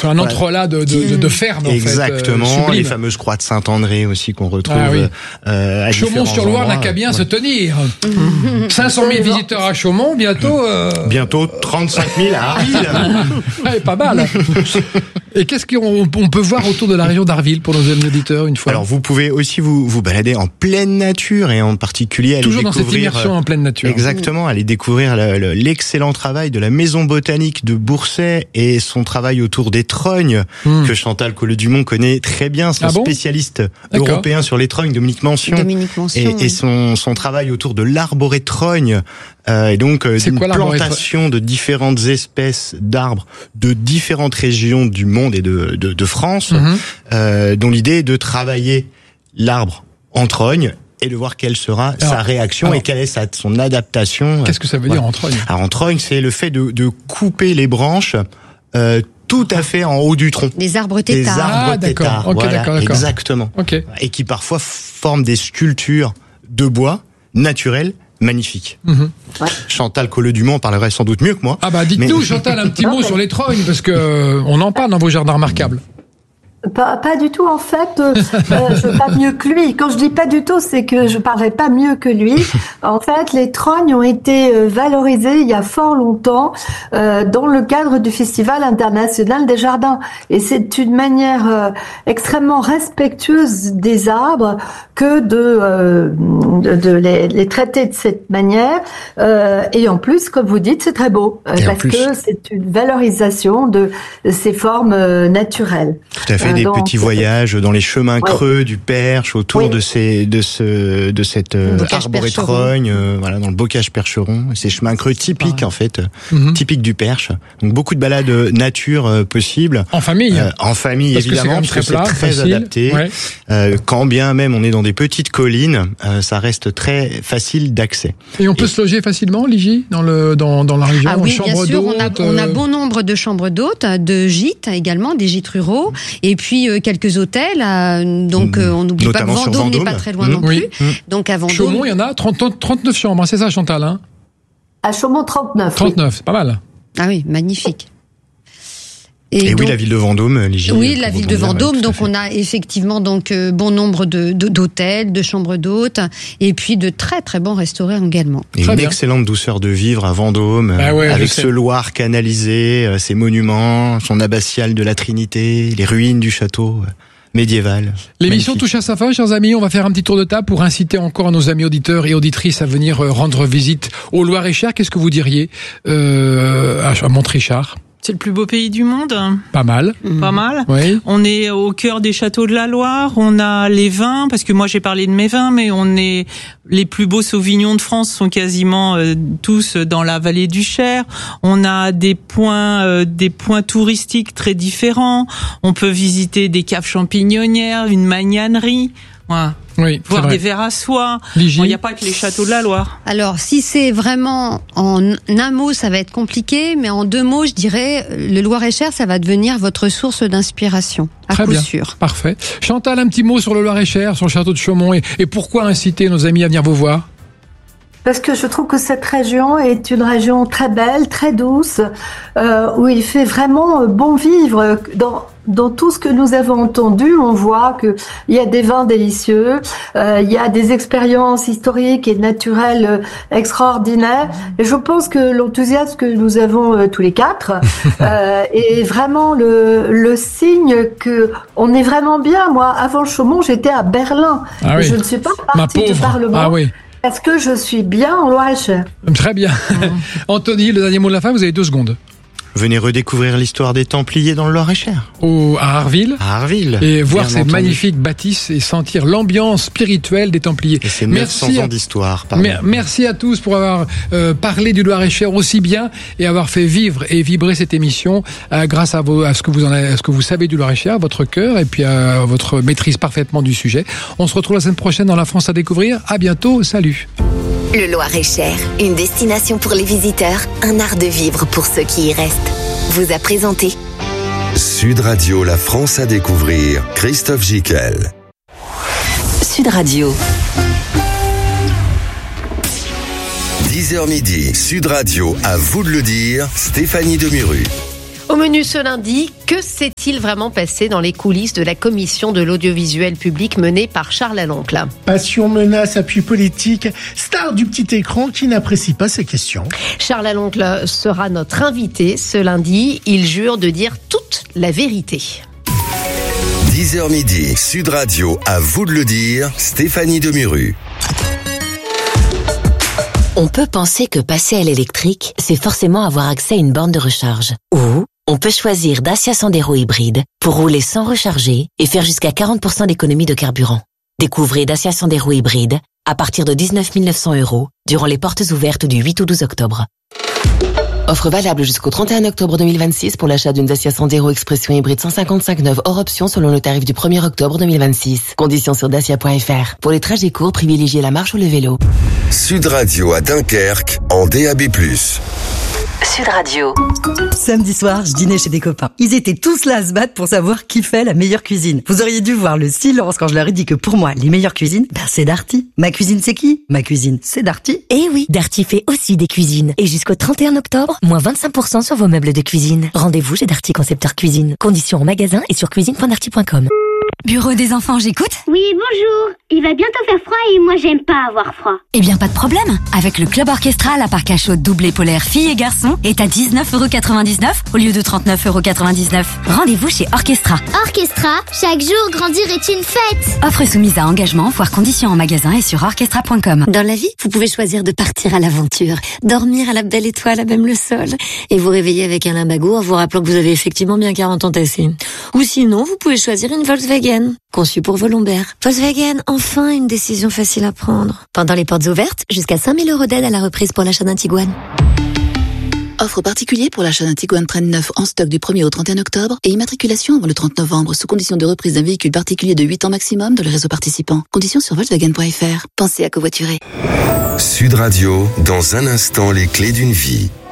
Un entrelac de ferme, en fait. Exactement. Les fameuses croix de Saint-André aussi qu'on retrouve à Chaumont-sur-Loire n'a qu'à bien se tenir. 500 000 visiteurs à Chaumont, bientôt... Bientôt 35 000 à Arville. Pas mal. Et qu'est-ce qu'on peut voir autour de la région d'Arville pour nos amis auditeurs une fois? Alors vous pouvez aussi vous balader en pleine nature et en particulier aller toujours découvrir... dans cette immersion en pleine nature. Exactement, aller découvrir l'excellent travail de la Maison botanique de Boursay et son travail autour des trognes que Chantal Colleux-Dumont connaît très bien, son spécialiste européen sur les trognes, Dominique Mention. Et son travail autour de l'arboré de trogne. Et donc une plantation de différentes espèces d'arbres de différentes régions du monde et de France, dont l'idée est de travailler l'arbre en trogne et de voir quelle sera sa réaction et quelle est son adaptation. Qu'est-ce que ça veut dire en trogne? Alors en trogne, c'est le fait de couper les branches tout à fait en haut du tronc. Des arbres têtards. D'accord. D'accord. Exactement. Okay. Et qui parfois forment des sculptures de bois naturelles magnifiques. Chantal Colleux-Dumont parlerait sans doute mieux que moi. Dites-nous, Chantal, un petit mot sur les trognes, parce que on en parle dans vos jardins remarquables. Pas du tout, en fait, je pas mieux que lui. Quand je dis pas du tout, c'est que je parlerai pas mieux que lui. En fait, les trognes ont été valorisés il y a fort longtemps dans le cadre du Festival international des jardins. Et c'est une manière extrêmement respectueuse des arbres que de les traiter de cette manière. Et en plus, comme vous dites, c'est très beau parce que c'est une valorisation de ces formes naturelles. Tout à fait. Des petits voyages dans les chemins creux du Perche autour de cette arborée de trogne, dans le bocage percheron, ces chemins creux typiques en fait, typiques du Perche. Donc beaucoup de balades nature possibles. En famille. En famille évidemment, parce que c'est très adapté. Quand bien même on est dans des petites collines, ça reste très facile d'accès. Et on peut se loger facilement, Ligie, dans la région. Ah oui, bien sûr. On a bon nombre de chambres d'hôtes, de gîtes également, des gîtes ruraux. Et puis quelques hôtels, donc on n'oublie pas que Vendôme n'est pas très loin non plus. Donc à Vendôme. Chaumont, il y en a 39 chambres, c'est ça Chantal À Chaumont, 39. 39, c'est pas mal. Ah oui, magnifique. Et donc, la ville de Vendôme, Ligie. Oui, la ville de Vendôme. Donc, on a effectivement bon nombre d'hôtels, de chambres d'hôtes, et puis de très très bons restaurants également. Et une excellente douceur de vivre à Vendôme, avec ce Loir canalisé, ses monuments, son abbatiale de la Trinité, les ruines du château médiéval. L'émission touche à sa fin, chers amis. On va faire un petit tour de table pour inciter encore nos amis auditeurs et auditrices à venir rendre visite au Loir-et-Cher. Qu'est-ce que vous diriez à Montrichard? C'est le plus beau pays du monde. Pas mal. Pas mal. Oui. On est au cœur des châteaux de la Loire. On a les vins, parce que moi j'ai parlé de mes vins, mais les plus beaux sauvignons de France sont quasiment tous dans la vallée du Cher. On a des points touristiques très différents. On peut visiter des caves champignonnières, une magnanerie. Voilà. Oui, voir des verres à soie. Il n'y a pas que les châteaux de la Loire. Alors, si c'est vraiment en un mot, ça va être compliqué, mais en deux mots, je dirais, le Loir-et-Cher, ça va devenir votre source d'inspiration, à coup sûr. Parfait. Chantal, un petit mot sur le Loir-et-Cher, sur le château de Chaumont, et pourquoi inciter nos amis à venir vous voir? Parce que je trouve que cette région est une région très belle, très douce, où il fait vraiment bon vivre. Dans tout ce que nous avons entendu, on voit que il y a des vins délicieux, il y a des expériences historiques et naturelles extraordinaires. Et je pense que l'enthousiasme que nous avons tous les quatre est vraiment le signe que on est vraiment bien. Moi, avant Chaumont, j'étais à Berlin. Ah oui. Je ne suis pas partie du Parlement. Ah oui. Parce que je suis bien en Loir-et-Cher. Très bien. Anthony, le dernier mot de la fin, vous avez 2 secondes. Venez redécouvrir l'histoire des Templiers dans le Loir-et-Cher. À Arville. À Arville. Et voir ces magnifiques bâtisses et sentir l'ambiance spirituelle des Templiers. Et c'est 900 ans d'histoire. Merci à tous pour avoir parlé du Loir-et-Cher aussi bien et avoir fait vivre et vibrer cette émission grâce à ce que vous savez du Loir-et-Cher, votre cœur et puis à votre maîtrise parfaitement du sujet. On se retrouve la semaine prochaine dans La France à découvrir. À bientôt. Salut. Le Loir-et-Cher, une destination pour les visiteurs, un art de vivre pour ceux qui y restent. Vous a présenté Sud Radio, La France à découvrir, Christophe Gicquel. Sud Radio. 10h midi, Sud Radio, à vous de le dire, Stéphanie Demuru. Au menu ce lundi, que s'est-il vraiment passé dans les coulisses de la commission de l'audiovisuel public menée par Charles Aloncle? Passion, menace, appui politique, star du petit écran qui n'apprécie pas ces questions. Charles Aloncle sera notre invité ce lundi. Il jure de dire toute la vérité. 10h midi, Sud Radio, à vous de le dire, Stéphanie Demuru. On peut penser que passer à l'électrique, c'est forcément avoir accès à une borne de recharge. Ou on peut choisir Dacia Sandero hybride pour rouler sans recharger et faire jusqu'à 40% d'économie de carburant. Découvrez Dacia Sandero hybride à partir de 19 900 € durant les portes ouvertes du 8 au 12 octobre. Offre valable jusqu'au 31 octobre 2026 pour l'achat d'une Dacia Sandero Expression hybride 155 neuve hors option selon le tarif du 1er octobre 2026. Conditions sur dacia.fr. Pour les trajets courts, privilégiez la marche ou le vélo. Sud Radio à Dunkerque en DAB+. Sud Radio. Samedi soir, je dînais chez des copains. Ils étaient tous là à se battre pour savoir qui fait la meilleure cuisine. Vous auriez dû voir le silence quand je leur ai dit que pour moi, les meilleures cuisines, c'est Darty. Ma cuisine, c'est qui? Ma cuisine, c'est Darty. Eh oui, Darty fait aussi des cuisines. Et jusqu'au 31 octobre, moins 25% sur vos meubles de cuisine. Rendez-vous chez Darty Concepteur Cuisine. Conditions en magasin et sur cuisine.darty.com. Bureau des enfants, j'écoute. Oui, bonjour. Il va bientôt faire froid et moi j'aime pas avoir froid. Eh bien, pas de problème. Avec le Club Orchestra, la parc à chaud doublé polaire filles et garçons est à 19,99 € au lieu de 39,99 €. Rendez-vous chez Orchestra. Orchestra, chaque jour grandir est une fête. Offre soumise à engagement, voire conditions en magasin et sur orchestra.com. Dans la vie, vous pouvez choisir de partir à l'aventure, dormir à la belle étoile à même le sol, et vous réveiller avec un lumbago en vous rappelant que vous avez effectivement bien 40 ans tassés. Ou sinon, vous pouvez choisir une Volkswagen, conçue pour vos lombaires. Volkswagen, enfin une décision facile à prendre. Pendant les portes ouvertes, jusqu'à 5 000 € d'aide à la reprise pour l'achat d'un Tiguan. Offre particulier pour l'achat d'un Tiguan Train neuf en stock du 1er au 31 octobre et immatriculation avant le 30 novembre sous condition de reprise d'un véhicule particulier de 8 ans maximum dans le réseau participant. Conditions sur Volkswagen.fr. Pensez à covoiturer. Sud Radio, dans un instant, les clés d'une vie.